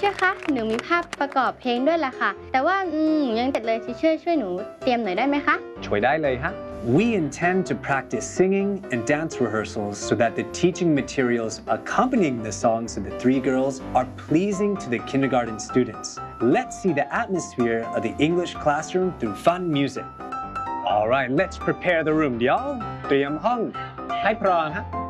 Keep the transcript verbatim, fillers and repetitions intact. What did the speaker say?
Teacher คะหนูมีภาพประกอบเพลงด้วยล่ะค่ะแต่ว่าอืมยังเสร็จเลย Teacher ช่วยหนูเตรียมหน่อยได้ไหมคะช่วยได้เลยฮะ We intend to practice singing and dance rehearsals so that the teaching materials accompanying the songs of the three girls are pleasing to the kindergarten students. Let's see the atmosphere of the English classroom through fun music. All right, let's prepare the room, y'all. เตรียมห้องให้พร้อมฮะ